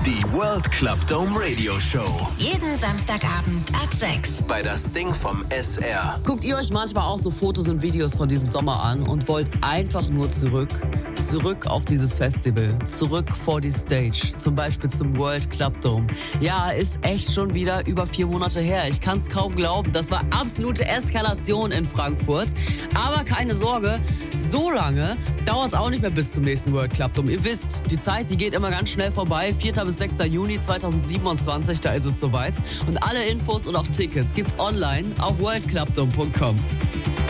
Die World Club Dome Radio Show. Jeden Samstagabend ab 6. Bei das Ding vom SR. Guckt ihr euch manchmal auch so Fotos und Videos von diesem Sommer an und wollt einfach nur zurück auf dieses Festival, zurück vor die Stage, zum Beispiel zum World Club Dome. Ja, ist echt schon wieder über 4 Monate her. Ich kann es kaum glauben. Das war absolute Eskalation in Frankfurt. Aber keine Sorge, so lange dauert es auch nicht mehr bis zum nächsten World Club Dome. Ihr wisst, die Zeit, die geht immer ganz schnell vorbei. 4. bis 6. Juni 2027, da ist es soweit. Und alle Infos und auch Tickets gibt's online auf worldclubdome.com.